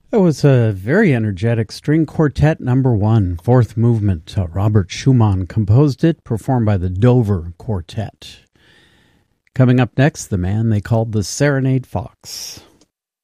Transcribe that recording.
That was a very energetic string quartet number 1, fourth movement. Robert Schumann composed it, performed by the Dover Quartet. Coming up next, the man they called the Serenade Fox.